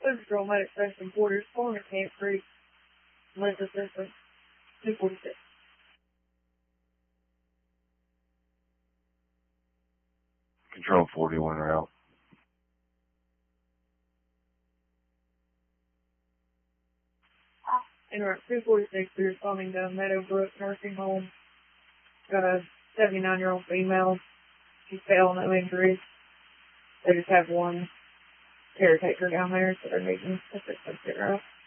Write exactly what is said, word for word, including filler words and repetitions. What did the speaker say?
Food Patrol Medic Station Quarters, calling at Camp Creek. Medical Assistant, two forty-six. Control forty-one route. Interrupt two forty-six, you're responding to Meadowbrook Nursing Home. Got a seventy-nine-year-old female. She's fell, no injuries. They just have one caretaker down there, so they're needing assistance to get her up.